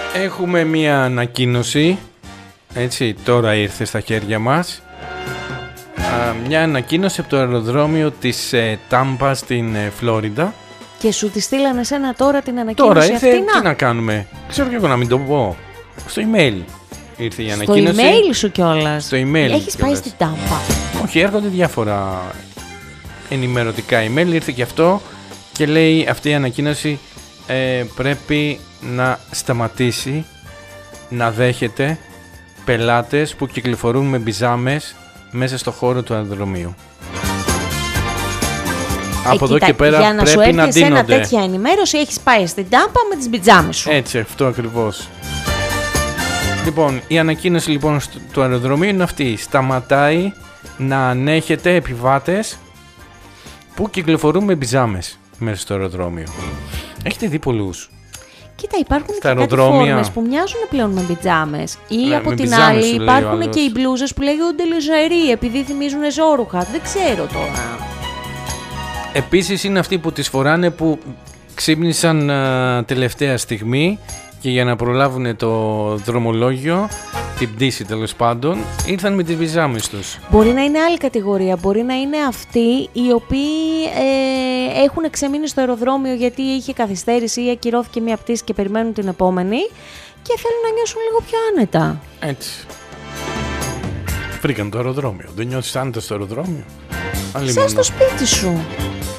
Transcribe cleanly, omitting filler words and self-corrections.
Έχουμε μία ανακοίνωση, έτσι, τώρα ήρθε στα χέρια μας. Μια ανακοίνωση από το αεροδρόμιο της Τάμπα στην Φλόριντα. Και σου τη στείλανε εσένα τώρα την ανακοίνωση τώρα ήρθε, αυτή? τι να κάνουμε, ξέρω και εγώ να μην το πω. Στο email ήρθε η ανακοίνωση. Στο email σου κιόλας. Στο email. Έχεις πάει στην Τάμπα? Όχι, έρχονται διάφορα ενημερωτικά email, ήρθε και αυτό και λέει αυτή η ανακοίνωση πρέπει να σταματήσει να δέχεται πελάτες που κυκλοφορούν με μπιζάμες μέσα στο χώρο του αεροδρομίου. Από εδώ και πέρα για να πρέπει σου να έρθει ένα ντύνονται. τέτοια ενημέρωση έχεις πάει στην Τάμπα με τις μπιτζάμες σου. Έτσι, αυτό ακριβώς. Λοιπόν, η ανακοίνωση λοιπόν του αεροδρομίου είναι αυτή. Σταματάει να ανέχεται επιβάτες που κυκλοφορούν με μπιζάμες μέσα στο αεροδρόμιο. Έχετε δει πολλούς? Κοίτα, υπάρχουν στα και κάτι αεροδρόμια φόρμες που μοιάζουν πλέον με μπιτζάμες. Ή από με την μπιτζάμες άλλη σου λέει ο υπάρχουν άλλος. και οι μπλούζες που λέγονται λεζερί επειδή θυμίζουν ζόρουχα. Δεν ξέρω τώρα. Επίσης είναι αυτοί που τις φοράνε που ξύπνησαν τελευταία στιγμή και για να προλάβουν το δρομολόγιο, την πτήση τέλος πάντων, ήρθαν με τις μπιζάμες τους. Μπορεί να είναι άλλη κατηγορία. Μπορεί να είναι αυτοί οι οποίοι έχουν ξεμείνει στο αεροδρόμιο γιατί είχε καθυστέρηση ή ακυρώθηκε μια πτήση και περιμένουν την επόμενη και θέλουν να νιώσουν λίγο πιο άνετα. Έτσι. Βρήκαν το αεροδρόμιο. Δεν νιώθεις άνετα στο αεροδρόμιο? Σαν στο σπίτι σου.